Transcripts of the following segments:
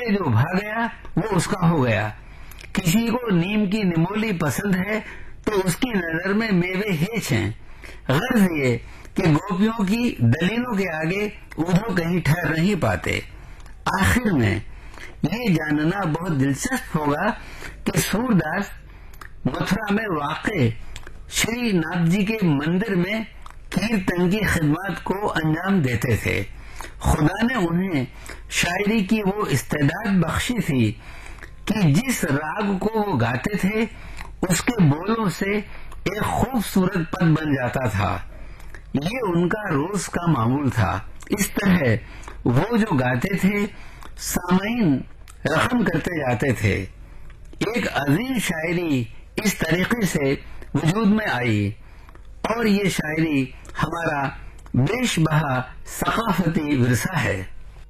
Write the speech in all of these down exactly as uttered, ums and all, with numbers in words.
سے جو بھاگ گیا وہ اس کا ہو گیا. کسی کو نیم کی نمولی پسند ہے تو اس کی نظر میں میوے ہیچ ہیں. غرض یہ کہ گوپیوں کی دلیلوں کے آگے ادھو کہیں ٹھہر نہیں پاتے. آخر میں یہ جاننا بہت دلچسپ ہوگا کہ سور داس متھرا میں واقع شری ناتھ جی کے مندر میں کیرتن کی خدمات کو انجام دیتے تھے. خدا نے انہیں شاعری کی وہ استعداد بخشی تھی کہ جس راگ کو وہ گاتے تھے اس کے بولوں سے ایک خوبصورت پد بن جاتا تھا. یہ ان کا روز کا معمول تھا. اس طرح وہ جو گاتے تھے سامعین رقم کرتے جاتے تھے. ایک عظیم شاعری اس طریقے سے وجود میں آئی اور یہ شاعری ہمارا بیش بہا ثقافتی ورثہ ہے.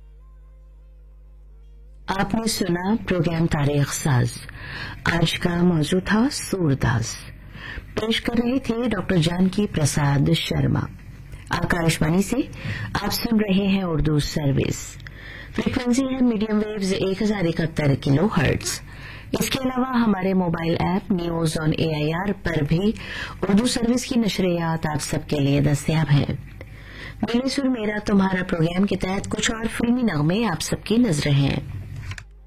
آپ نے سنا پروگرام تاریخ ساز. آج کا موضوع تھا سورداس. پیش کر رہے تھے ڈاکٹر جانکی پرساد شرما. آکاشوانی سے آپ سن رہے ہیں اردو سروس. فریکوینسی ہے میڈیم ویوز ایک ہزار اکہتر کلو ہرٹز. اس کے علاوہ ہمارے mobile app news on a I R پر بھی اردو سروس کی نشریات آپ سب کے لیے دستیاب ہیں. میرے سر میرا تمہارا پروگرام کے تحت کچھ اور فلمی نغمے آپ سب کی نظریں ہیں.